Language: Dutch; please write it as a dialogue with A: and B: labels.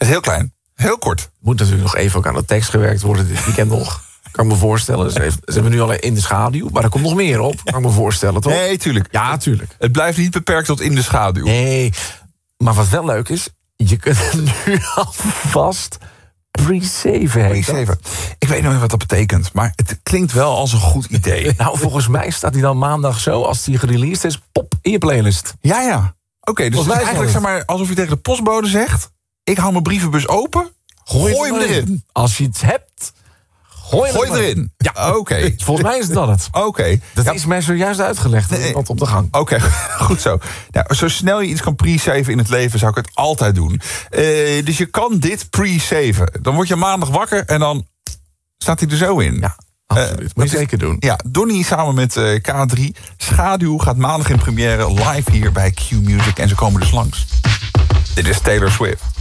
A: is heel klein. Heel kort.
B: Moet natuurlijk nog even ook aan de tekst gewerkt worden dit weekend nog. Kan ik me voorstellen. Ze hebben nu al In de Schaduw. Maar er komt nog meer op. Kan ik me voorstellen, toch?
A: Nee, tuurlijk.
B: Ja, tuurlijk.
A: Het blijft niet beperkt tot In de Schaduw.
B: Nee, maar wat wel leuk is... je kunt het nu alvast pre-saven.
A: Pre-saven. Ik weet nog niet wat dat betekent. Maar het klinkt wel als een goed idee.
B: Nou, volgens mij staat hij dan maandag zo... als die gereleased is, pop, in je playlist.
A: Ja. Oké, dus
B: mij is
A: eigenlijk zeg maar alsof je tegen de postbode zegt... ik hou mijn brievenbus open, gooi hem erin.
B: Als je iets hebt... Gooi
A: het erin.
B: Ja,
A: oké.
B: Volgens mij is dat het.
A: Oké.
B: Dat is mij zojuist uitgelegd. Wat op de gang.
A: Oké, goed zo. Nou, zo snel je iets kan pre-saven in het leven... zou ik het altijd doen. Dus je kan dit pre-saven. Dan word je maandag wakker en dan staat hij er zo in.
B: Ja, absoluut. Moet je zeker doen.
A: Ja, Donnie samen met K3. Schaduw gaat maandag in première live hier bij Q Music. En ze komen dus langs. Dit is Taylor Swift.